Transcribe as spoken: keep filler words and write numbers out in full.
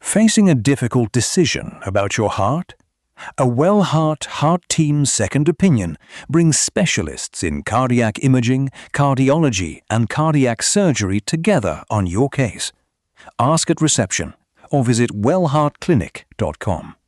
Facing a difficult decision about your heart? A WellHeart Heart Team's second opinion brings specialists in cardiac imaging, cardiology, and cardiac surgery together on your case. Ask at reception or visit well heart clinic dot com.